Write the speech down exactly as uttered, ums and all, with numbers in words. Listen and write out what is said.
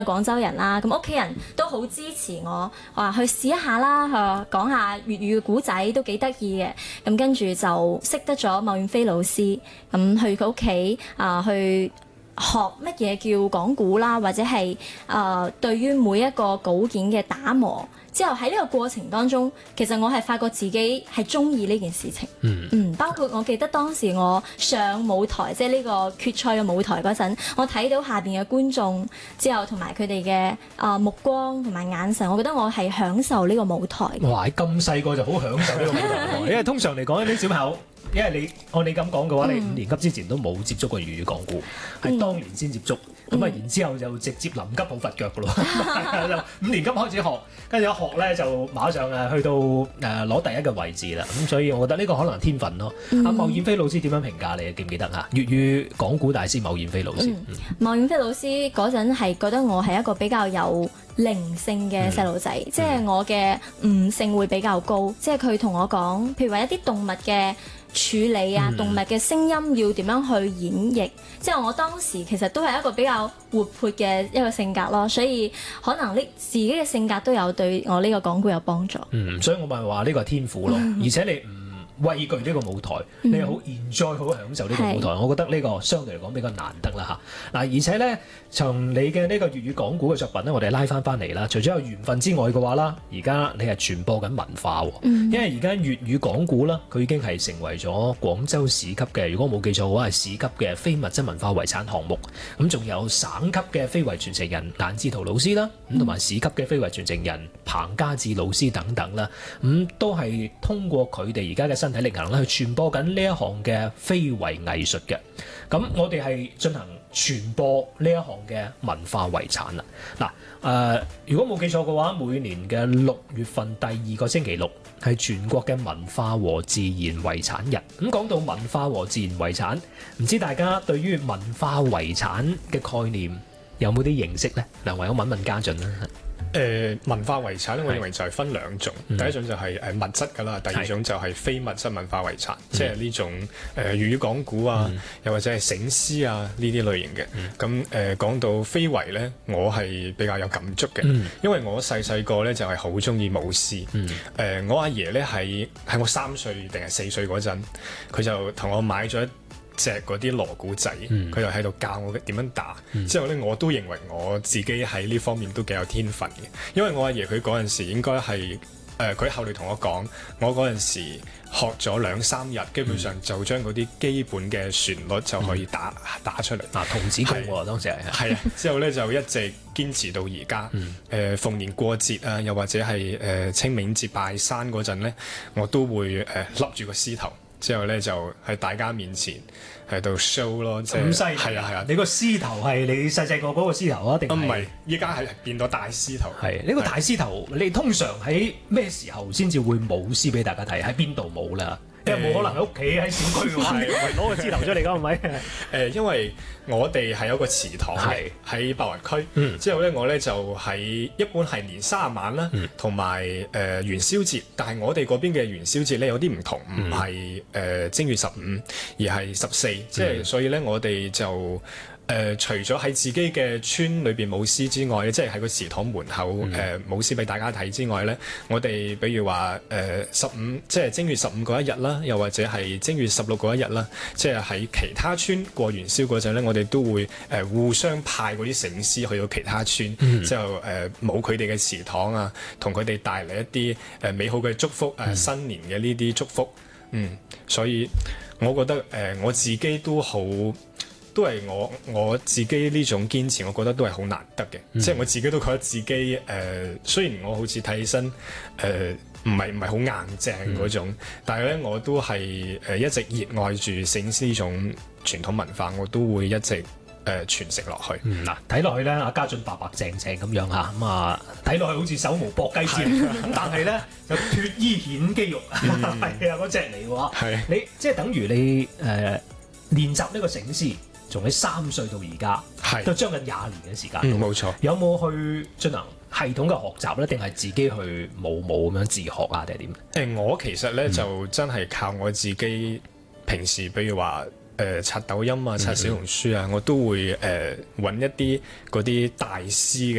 廣州人啦，咁屋企人都好支持我，話去試一下啦，去講下粵語嘅古仔都幾得意嘅。咁跟住就識得咗牟遠飛老師，咁去佢屋企啊去學乜嘢叫講古啦，或者係啊、呃、對於每一個稿件嘅打磨。之後喺呢個過程當中，其實我係發覺自己係中意呢件事情。 嗯嗯，包括我記得當時我上舞台，即係呢個決賽嘅舞台嗰陣，我睇到下邊嘅觀眾之後，同埋佢哋嘅啊目光同埋眼神，我覺得我係享受呢個舞台。 哇！咁細個就好享受呢個舞台，因為通常嚟講啲小朋友，因為你按你咁講嘅話， 嗯、 你五年級之前都冇接觸過粵語講古，係、嗯、當年先接觸。咁啊，然之後就直接臨急抱佛腳嘅咯，就五年級開始學，跟住一學咧就馬上誒去到誒攞第一嘅位置啦。咁所以我覺得呢個可能係天分咯。阿牟遠飛老師點樣評價你？記唔記得嚇？粵語講古大師牟遠飛老師。 牟遠飛老師嗰陣係覺得我係一個比較有靈性嘅細路仔，嗯、即係我嘅悟性會比較高。即係佢同我講，譬如話一啲動物嘅處理啊，動物嘅聲音要點樣去演繹，即係我當時其實都係一個比較活潑嘅一個性格咯，所以可能呢自己嘅性格都有對我呢個講古有幫助。 嗯，所以我咪話呢個係天賦咯，嗯、而且你唔畏懼呢個舞台，嗯、你係好 enjoy 好享受呢個舞台，是我覺得呢個相對嚟講比較難得啦嚇。嗱，而且咧，從你嘅呢個粵語講古嘅作品咧，我哋拉翻翻嚟啦。除咗有緣分之外嘅話啦，而家你係傳播緊文化喎，嗯、因為而家粵語講古啦，佢已經係成為咗廣州市級嘅，如果冇記錯嘅話係市級嘅非物質文化遺產項目。咁仲有省級嘅非遺傳承人顏志圖老師啦，咁同埋市級嘅非遺傳承人彭家志老師等等啦，咁都係通過佢哋而家嘅身體力行咧，去傳播緊呢一項嘅非遺藝術嘅。咁我哋係進行傳播呢一項嘅文化遺產啦。嗱，誒，如果冇記錯嘅話，每年嘅六月份第二個星期六係全國嘅文化和自然遺產日。咁講到文化和自然遺產，唔知大家對於文化遺產嘅概念有冇啲認識呢？兩位我問問家俊啦。 誒、呃、文化遺產咧，我認為就係分兩種，是第一種就係誒物質㗎啦，第二種就係非物質文化遺產，是即係呢種誒、呃、粵語講古啊，嗯、又或者係醒獅啊呢啲類型嘅。咁誒講到非遺咧，我係比較有感觸嘅，嗯、因為我細細個咧就係好中意舞獅。誒、嗯呃、我阿爺咧喺喺我三歲定係四歲嗰陣，佢就同我買咗一隻嗰啲鑼鼓仔，佢、嗯、就喺度教我點樣打。嗯、之後咧，我都認為我自己喺呢方面都幾有天分嘅，因為我阿爺佢嗰陣時應該係誒，佢、呃、後嚟同我講，我嗰陣時學咗兩三日，基本上就將嗰啲基本嘅旋律就可以打、嗯、打出嚟。嗱、啊，童子功喎，當時係係啊，之後咧就一直堅持到而家。誒、嗯呃，逢年過節啊，又或者係誒、呃、清明節拜山嗰陣咧，我都會誒笠住個獅頭。之後咧就喺大家面前喺度 show 咯，即係咁犀利。係啊係啊，你個獅頭係你細細個嗰個獅頭啊？定係唔係？依家係變到大獅頭。係呢、呢個大獅頭，你通常喺咩時候先至會舞獅俾大家睇？喺邊度舞啦？因為冇可能喺屋企喺小區嘅話，攞個獅頭出嚟㗎，係咪？誒，因為我哋係有個祠堂喺喺白雲區。嗯、之後咧，我咧就喺一般係年卅晚啦，同埋誒元宵節。但係我哋嗰邊嘅元宵節咧有啲唔同，唔係誒正月十五，而係十四。即係所以咧，我哋就。誒、呃，除咗喺自己嘅村裏邊舞獅之外，即係喺個祠堂門口誒、嗯呃、舞獅俾大家睇之外咧，我哋比如話誒十五，即係正月十五嗰一日啦，又或者係正月十六嗰一日啦，即係喺其他村過元宵嗰陣咧，我哋都會誒、呃、互相派嗰啲醒獅去到其他村，嗯、之後誒舞佢哋嘅祠堂啊，同佢哋帶嚟一啲誒、呃、美好嘅祝福誒、呃、新年嘅呢啲祝福。嗯，所以我覺得誒、呃、我自己都好。都係我我自己呢種堅持，我覺得都係好難得嘅。嗯、即係我自己都覺得自己誒、呃，雖然我好似睇起身誒唔係唔係好硬淨嗰種，嗯、但係咧我都係誒、呃、一直熱愛住醒獅呢種傳統文化，我都會一直誒、呃、傳承落去。嗱、嗯，睇落去咧，阿家俊白白淨淨咁樣嚇，咁啊睇落去好似手無縛雞之類，咁但係咧就脫衣顯肌肉，係啊嗰隻嚟嘅喎。係你即係等於你誒、呃、練習呢個醒獅。從你三歲到而家，係都將近廿年嘅時間。嗯，冇錯。有冇去進行系統嘅學習咧？定係自己去舞舞咁樣自學啊？定係點？誒、呃，我其實咧、嗯、就真係靠我自己平時，比如話誒、 誒刷抖音啊、刷小紅書啊，我都會誒揾、呃、一啲嗰啲大師